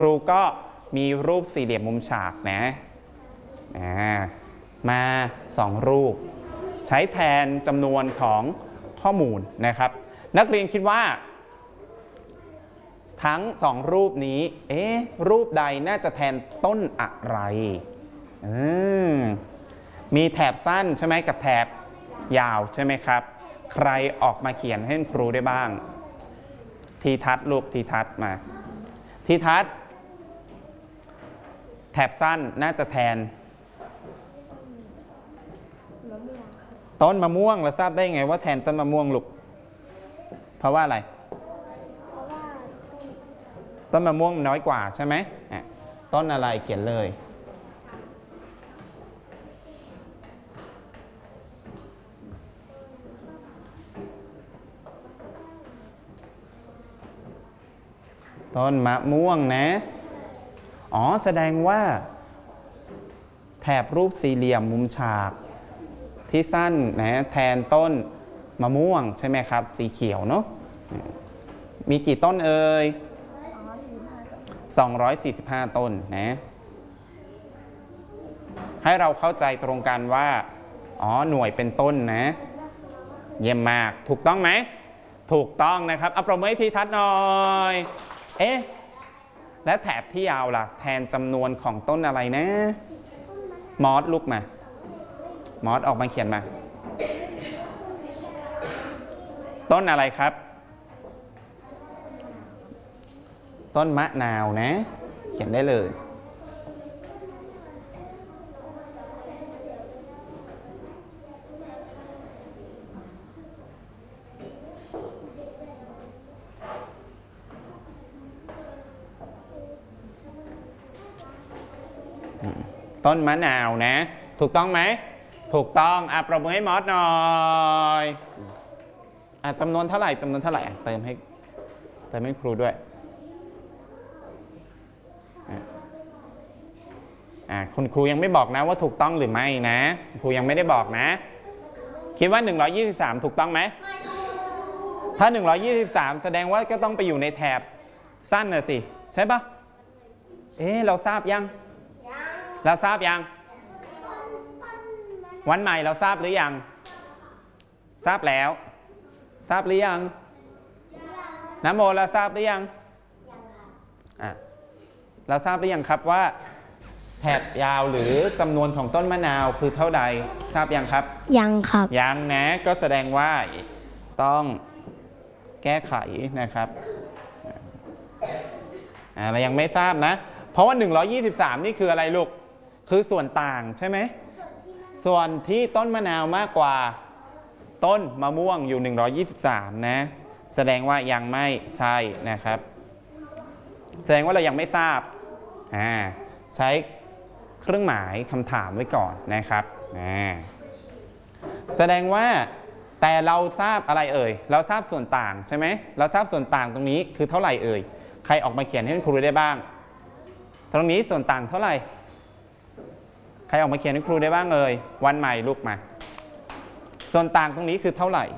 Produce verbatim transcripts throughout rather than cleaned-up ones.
ครูก็มีรูปสี่เหลี่ยมมุมฉากนะมาสองรูปใช้แทนจำนวนของข้อมูลนะครับนักเรียนคิดว่าทั้งสองรูปนี้เอ๊ะรูปใดน่าจะแทนต้นอะไรมีแถบสั้นใช่ไหมกับแถบยาวใช่ไหมครับใครออกมาเขียนให้ครูได้บ้างทีทัศน์ลูกทีทัศน์มาทีทัศน์แถบสั้นน่าจะแทนต้นมะม่วงเราทราบได้ไงว่าแทนต้นมะม่วงลูกเพราะว่าอะไรต้นมะม่วงน้อยกว่าใช่ไหมต้นอะไรเขียนเลยต้นมะม่วงนะอ๋อแสดงว่าแถบรูปสี่เหลี่ยมมุมฉากที่สั้นนะแทนต้นมะม่วงใช่ไหมครับสีเขียวเนาะมีกี่ต้นเอ่ยสองร้อยสี่สิบห้าต้นนะให้เราเข้าใจตรงกันว่าอ๋อหน่วยเป็นต้นนะเยี่ยมมากถูกต้องไหมถูกต้องนะครับเอาประเมินทีทัศน์หน่อยเอ๊ะและแถบที่ยาวล่ะแทนจำนวนของต้นอะไรนะมอสลุกมามอสออกมาเขียนมาต้นอะไรครับต้นมะนาวนะเขียนได้เลยต้นมะนาวนะถูกต้องไหมถูกต้องอ่ะประเมินให้มอสหน่อยอ่ะจำนวนเท่าไหร่จำนวนเท่าไหร่เติมให้เติมให้ครูด้วยอ่ะคุณครูยังไม่บอกนะว่าถูกต้องหรือไม่นะครูยังไม่ได้บอกนะคิดว่าหนึ่งร้อยยี่สิบสามถูกต้องไหมถ้าหนึ่งร้อยยี่สิบสามแสดงว่าก็ต้องไปอยู่ในแถบสั้นน่ะสิใช่ปะเอ๊ะเราทราบยังเราทราบยังวันใหม่เราทราบหรือยังทราบแล้วทราบหรือยังน้ำโมเราทราบหรือยังอ่ะเราทราบหรือยังครับว่าแถบยาวหรือจำนวนของต้นมะนาวคือเท่าใดทราบยังครับยังครับยังนะก็แสดงว่าต้องแก้ไขนะครับอ่าเรายังไม่ทราบนะเพราะว่าหนึ่งร้อยยี่สิบสามนี่คืออะไรลูกคือส่วนต่างใช่ไหมส่วนที่ต้นมะนาวมากกว่าต้นมะม่วงอยู่หนึ่งร้อยยี่สิบสามนะแสดงว่ายังไม่ใช่นะครับแสดงว่าเรายังไม่ทราบอ่าใช้เครื่องหมายคำถามไว้ก่อนนะครับอ่าแสดงว่าแต่เราทราบอะไรเอ่ยเราทราบส่วนต่างใช่ไหมเราทราบส่วนต่างตรงนี้คือเท่าไหร่เอ่ยใครออกมาเขียนให้คุณครูได้บ้างตรงนี้ส่วนต่างเท่าไหร่ใครออกมาเขียนให้ครูได้บ้างเอ่ยวันใหม่ลุกมาส่วนต่างตรงนี้คือเท่าไหร่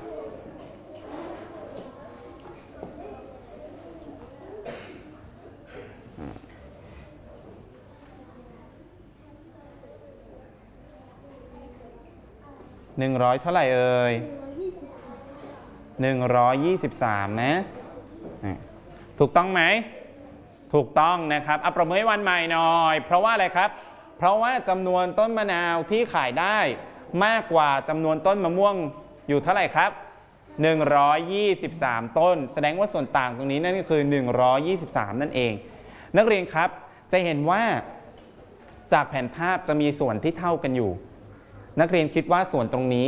หนึ่งร้อยเท่าไหร่เอ่ยหนึ่งร้อยยี่สิบสามนะถูกต้องไหมถูกต้องนะครับเอาประเมินวันใหม่หน่อยเพราะว่าอะไรครับเพราะว่าจำนวนต้นมะนาวที่ขายได้มากกว่าจำนวนต้นมะม่วงอยู่เท่าไหร่ครับหนึ่งร้อยยี่สิบสามต้นแสดงว่าส่วนต่างตรงนี้นั่นก็คือหนึ่งร้อยยี่สิบสามนั่นเองนักเรียนครับจะเห็นว่าจากแผนภาพจะมีส่วนที่เท่ากันอยู่นักเรียนคิดว่าส่วนตรงนี้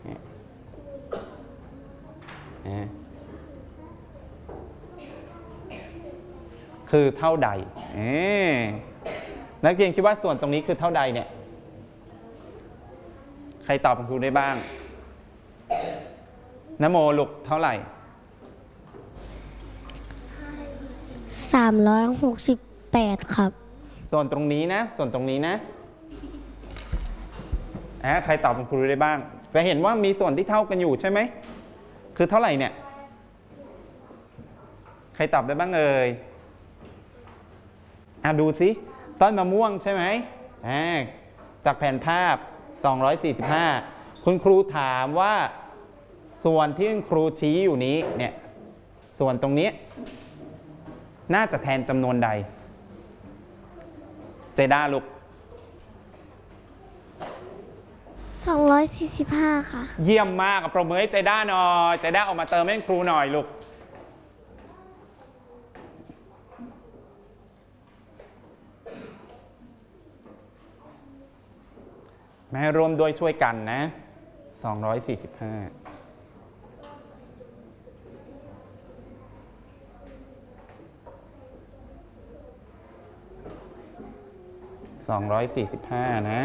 คือเท่าใดนักเรียนคิดว่าส่วนตรงนี้คือเท่าใดเนี่ยใครตอบคุณครูได้บ้างนโมลูกเท่าไหร่สามร้อยหกสิบแปดครับส่วนตรงนี้นะส่วนตรงนี้นะอ่ะใครตอบคุณครูได้บ้างจะเห็นว่ามีส่วนที่เท่ากันอยู่ใช่ไหมคือเท่าไหร่เนี่ยใครตอบได้บ้างเอ่ยอ่ะดูสิต้นมะม่วงใช่ไหมอ่าจากแผนภาพสองร้อยสี่สิบห้าคุณครูถามว่าส่วนที่คุณครูชี้อยู่นี้เนี่ยส่วนตรงนี้น่าจะแทนจำนวนใดเจด้าลูกสองร้อยสี่สิบห้าค่ะเยี่ยมมากปรบมือให้เจด้าหน่อยเจด้าออกมาเติมให้ครูหน่อยลูกแม่ร่วมด้วยช่วยกันนะสองร้อยสี่สิบห้าสองร้อยสี่สิบห้านะ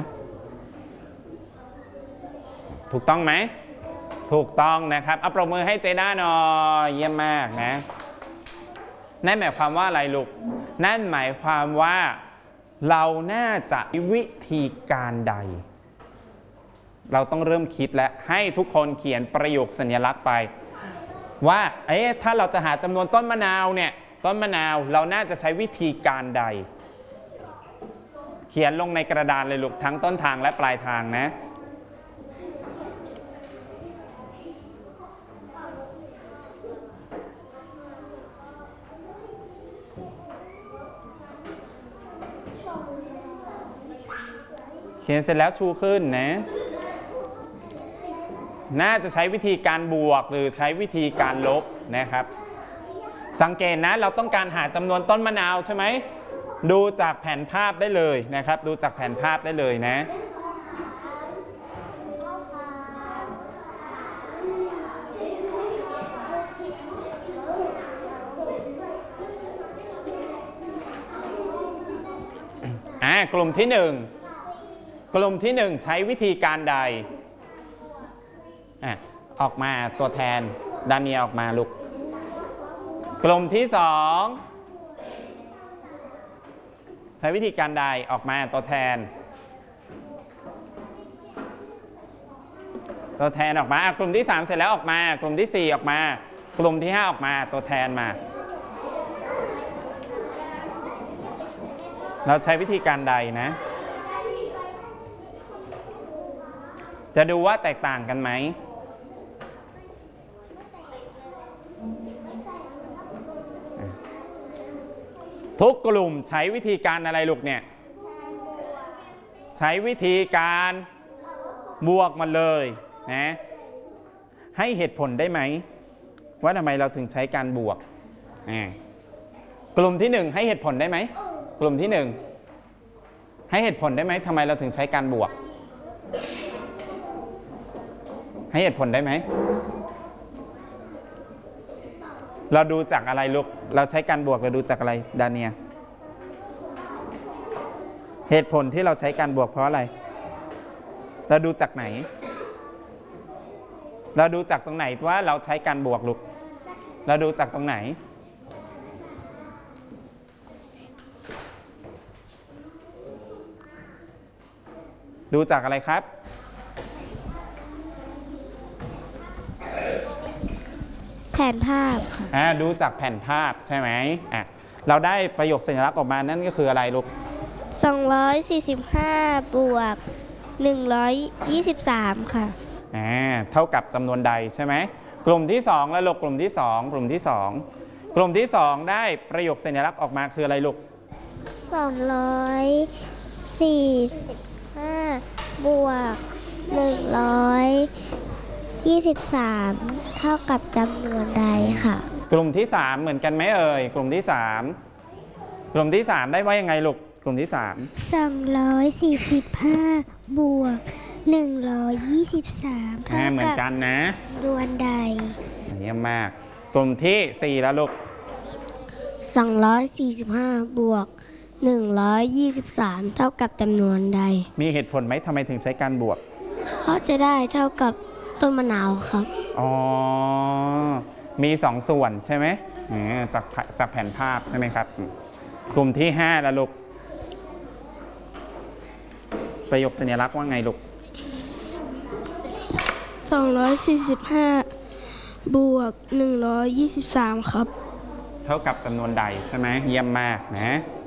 ถูกต้องไหมถูกต้องนะครับเอาปรบมือให้เจด้าหน่อยเยี่ยมมากนะนั่นหมายความว่าอะไรลูกนั่นหมายความว่าเราน่าจะวิธีการใดเราต้องเริ่มคิดและให้ทุกคนเขียนประโยคสัญลักษณ์ไปว่าเอ๊ะถ้าเราจะหาจำนวนต้นมะนาวเนี่ยต้นมะนาวเราน่าจะใช้วิธีการใดเขียนลงในกระดานเลยลูกทั้งต้นทางและปลายทางนะเขียนเสร็จแล้วชูขึ้นนะน่าจะใช้วิธีการบวกหรือใช้วิธีการลบนะครับสังเกตนะเราต้องการหาจำนวนต้นมะนาวใช่ไหมดูจากแผนภาพได้เลยนะครับดูจากแผนภาพได้เลยนะอ่ากลุ่มที่หนึ่งกลุ่มที่หนึ่งใช้วิธีการใดอ่ะออกมาตัวแทนดาเนียออกมาลูกกลุ่มที่สองใช้วิธีการใดออกมาตัวแทนตัวแทนออกมาอ่ะกลุ่มที่สามเสร็จแล้วออกมากลุ่มที่สี่ออกมากลุ่มที่ห้าออกมาตัวแทนมาเราใช้วิธีการใดนะจะดูว่าแตกต่างกันไหมทุกกลุ่มใช้วิธีการอะไรลูกเนี่ยใช้วิธีการบวกมาเลยนะให้เหตุผลได้ไหมว่าทำไมเราถึงใช้การบวกกลุ่มที่หนึ่งให้เหตุผลได้ไหมกลุ่มที่หนึ่งให้เหตุผลได้ไหมทำไมเราถึงใช้การบวกให้เหตุผลได้ไหมเราดูจากอะไรลูกเราใช้การบวกเราดูจากอะไรดาเนียเหตุผลที่เราใช้การบวกเพราะอะไรเราดูจากไหนเราดูจากตรงไหนว่าเราใช้การบวกลูกเราดูจากตรงไหนดูจากอะไรครับแผนภาพอ่าดูจากแผ่นภาพใช่ไหมอ่ะเราได้ประโยคสัญลักษณ์ออกมานั่นก็คืออะไรลูกสองร้อยสี่สิบห้าบวกหนึ่งร้อยยี่สิบสามค่ะอ่าเท่ากับจำนวนใดใช่ไหมกลุ่มที่สองแล้วลูกกลุ่มที่สองกลุ่มที่สองกลุ่มที่สองได้ประโยคสัญลักษณ์ออกมาคืออะไรลูกสองร้อยสี่สิบห้าบวกหนึ่งร้อยยี่สิบสามเท่ากับจำนวนใดค่ะกลุ่มที่สามเหมือนกันไหมเอ่ยกลุ่มที่สามกลุ่มที่สามได้ว่ายังไงลูกกลุ่มที่สามสองร้อยสี่สิบห้าบวกหนึ่งร้อยยี่สิบสามเท่ากับเหมือนกันนะจำนวนใดเยี่ยมมากกลุ่มที่สี่แล้วลูกสองร้อยสี่สิบห้าบวกหนึ่งร้อยยี่สิบสามเท่ากับจำนวนใดมีเหตุผลไหมทำไมถึงใช้การบวกเพราะจะได้เท่ากับต้นมะนาวครับอ๋อมีสองส่วนใช่ไหมจากจากแผนภาพใช่ไหมครับกลุ่มที่ห้าแล้วลูกประโยคสัญลักษณ์ว่าไงลูกสองร้อยสี่สิบห้าบวกหนึ่งร้อยยี่สิบสามครับเท่ากับจำนวนใดใช่ไหมเยี่ยมมากนะ